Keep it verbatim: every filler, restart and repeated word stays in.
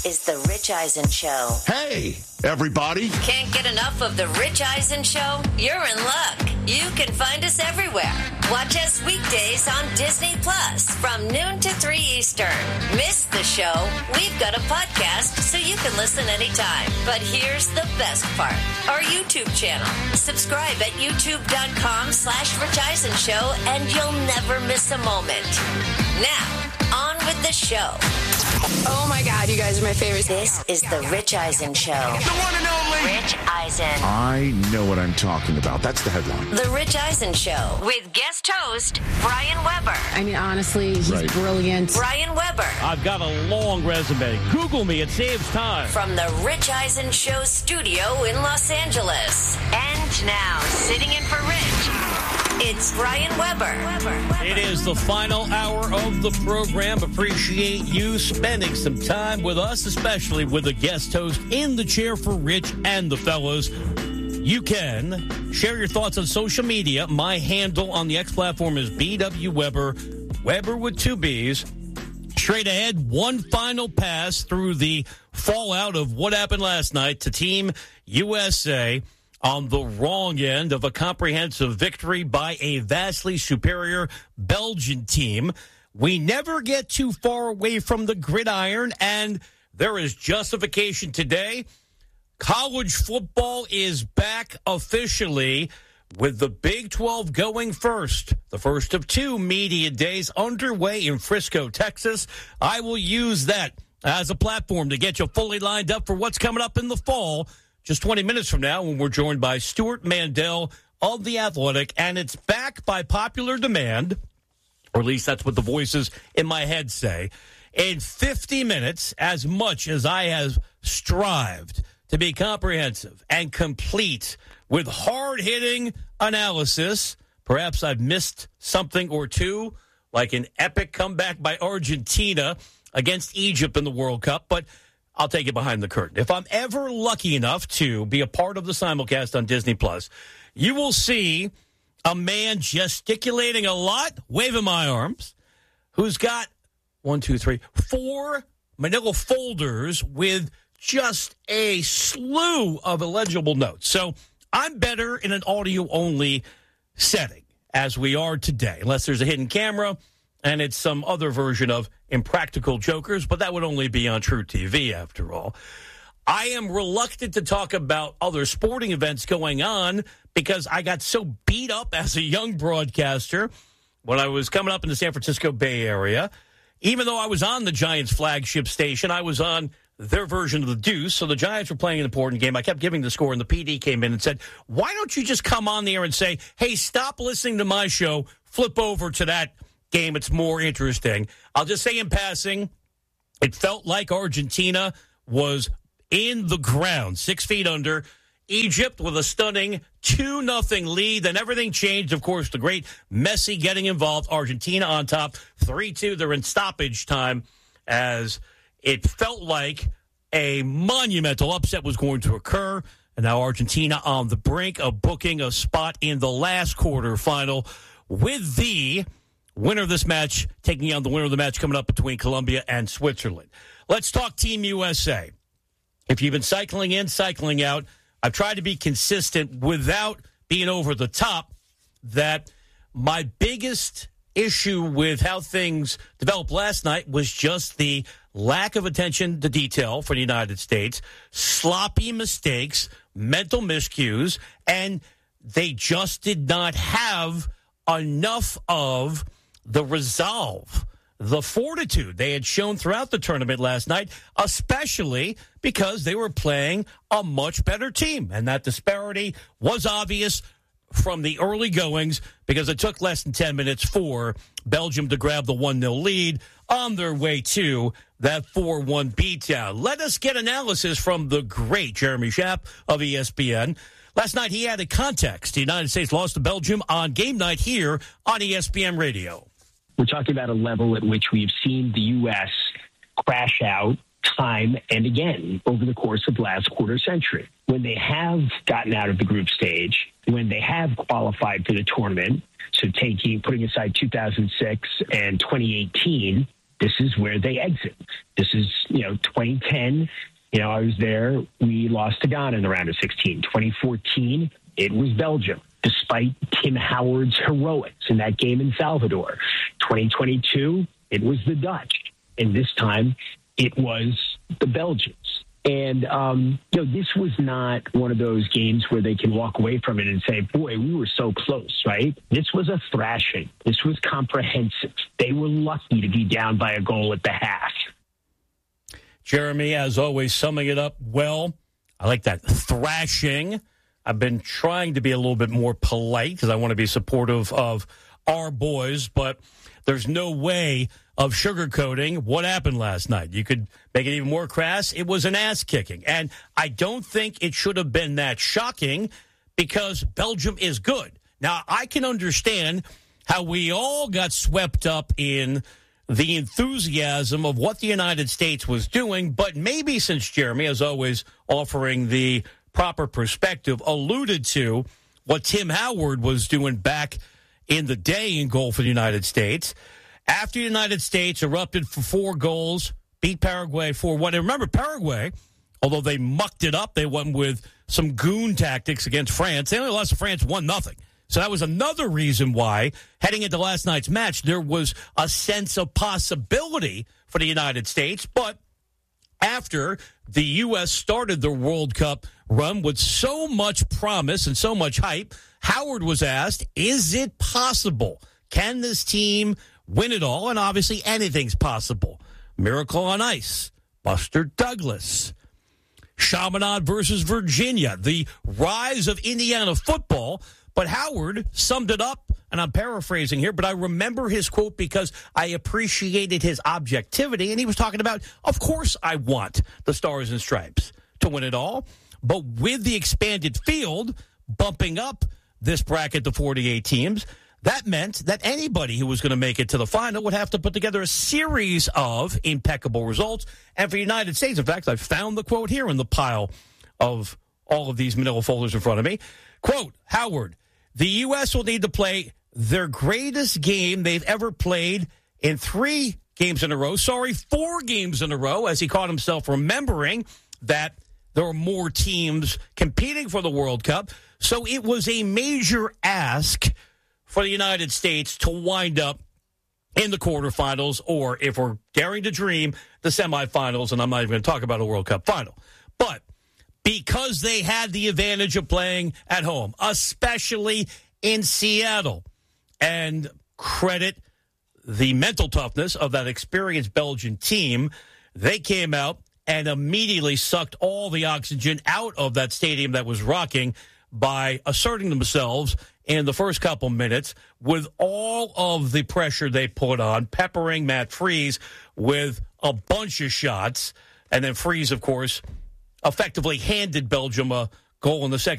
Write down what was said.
is The Rich Eisen Show. Hey, everybody. Can't get enough of The Rich Eisen Show? You're in luck. You can find us everywhere. Watch us weekdays on Disney Plus from noon to three Eastern. Miss the show? We've got a podcast so you can listen anytime. But here's the best part. Our YouTube channel. Subscribe at youtube.com slash Rich Eisen Show and you'll never miss a moment. Now, on with the show. Oh my God, you guys are my favorite. This is The Rich Eisen Show. The one and only Rich Eisen. I know what I'm talking about. That's the headline. The Rich Eisen Show with guest host Brian Weber. I mean, honestly, he's Right. brilliant. Brian Weber. I've got a long resume. Google me. It saves time. From the Rich Eisen Show studio in Los Angeles. And now, sitting in for Rich, it's Brian Weber. It is the final hour of the program. Appreciate you spending some time with us, especially with a guest host in the chair for Rich and the fellows. You can share your thoughts on social media. My handle on the X platform is B W Weber, Weber with two B's. Straight ahead, one final pass through the fallout of what happened last night to Team U S A on the wrong end of a comprehensive victory by a vastly superior Belgian team. We never get too far away from the gridiron, and there is justification today. College football is back officially with the Big twelve going first. The first of two media days underway in Frisco, Texas. I will use that as a platform to get you fully lined up for what's coming up in the fall. Just twenty minutes from now when we're joined by Stuart Mandel of The Athletic, and it's back by popular demand, or at least that's what the voices in my head say. In fifty minutes, as much as I have strived to be comprehensive and complete with hard-hitting analysis, perhaps I've missed something or two, like an epic comeback by Argentina against Egypt in the World Cup, but I'll take it behind the curtain. If I'm ever lucky enough to be a part of the simulcast on Disney Plus, you will see a man gesticulating a lot, waving my arms, who's got one, two, three, four manila folders with just a slew of illegible notes. So I'm better in an audio-only setting, as we are today, unless there's a hidden camera and it's some other version of Impractical Jokers, but that would only be on True T V, after all. I am reluctant to talk about other sporting events going on because I got so beat up as a young broadcaster when I was coming up in the San Francisco Bay Area. Even though I was on the Giants flagship station, I was on their version of the Deuce, so the Giants were playing an important game. I kept giving the score, and the P D came in and said, why don't you just come on the air and say, hey, stop listening to my show, flip over to that game, it's more interesting. I'll just say in passing, it felt like Argentina was in the ground, six feet under. Egypt with a stunning two nothing lead. Then everything changed. Of course, the great Messi getting involved. Argentina on top, three two. They're in stoppage time as it felt like a monumental upset was going to occur. And now Argentina on the brink of booking a spot in the last quarterfinal with the winner of this match taking on the winner of the match coming up between Colombia and Switzerland. Let's talk Team U S A. If you've been cycling in, cycling out, I've tried to be consistent without being over the top, that my biggest issue with how things developed last night was just the lack of attention to detail for the United States, sloppy mistakes, mental miscues, and they just did not have enough of the resolve, the fortitude they had shown throughout the tournament last night, especially because they were playing a much better team. And that disparity was obvious from the early goings because it took less than ten minutes for Belgium to grab the one nil lead on their way to that four one beatdown. Let us get analysis from the great Jeremy Schaap of E S P N. Last night he added context. The United States lost to Belgium on game night here on E S P N Radio. We're talking about a level at which we've seen the U S crash out time and again over the course of the last quarter century. When they have gotten out of the group stage, when they have qualified for the tournament, so taking putting aside two thousand six and twenty eighteen, this is where they exit. This is, you know, twenty ten. You know, I was there. We lost to Ghana in the round of sixteen. twenty fourteen, it was Belgium, despite Tim Howard's heroics in that game in Salvador. twenty twenty-two, it was the Dutch. And this time, it was the Belgians. And, um, you know, this was not one of those games where they can walk away from it and say, boy, we were so close, right? This was a thrashing. This was comprehensive. They were lucky to be down by a goal at the half. Jeremy, as always, summing it up well. I like that thrashing. I've been trying to be a little bit more polite because I want to be supportive of our boys, but there's no way of sugarcoating what happened last night. You could make it even more crass. It was an ass-kicking. And I don't think it should have been that shocking because Belgium is good. Now, I can understand how we all got swept up in the enthusiasm of what the United States was doing, but maybe since Jeremy, as always, offering the proper perspective, alluded to what Tim Howard was doing back in the day in goal for the United States. After the United States erupted for four goals, beat Paraguay four one. And remember, Paraguay, although they mucked it up, they went with some goon tactics against France. They only lost to France one nothing. So that was another reason why, heading into last night's match, there was a sense of possibility for the United States. But after the U S started their World Cup run with so much promise and so much hype, Howard was asked, is it possible? Can this team win it all? And obviously anything's possible. Miracle on Ice, Buster Douglas, Chaminade versus Virginia, the rise of Indiana football. But Howard summed it up, and I'm paraphrasing here, but I remember his quote because I appreciated his objectivity, and he was talking about, of course I want the Stars and Stripes to win it all, but with the expanded field bumping up this bracket to forty-eight teams, that meant that anybody who was going to make it to the final would have to put together a series of impeccable results. And for the United States, in fact, I found the quote here in the pile of all of these manila folders in front of me. Quote, Howard, the U S will need to play their greatest game they've ever played in three games in a row. Sorry, four games in a row, as he caught himself remembering that there are more teams competing for the World Cup. So it was a major ask for the United States to wind up in the quarterfinals, or if we're daring to dream, the semifinals, and I'm not even going to talk about a World Cup final. But because they had the advantage of playing at home, especially in Seattle, and credit the mental toughness of that experienced Belgian team, they came out and immediately sucked all the oxygen out of that stadium that was rocking by asserting themselves in the first couple minutes with all of the pressure they put on, peppering Matt Freese with a bunch of shots. And then Freese, of course, effectively handed Belgium a goal in the second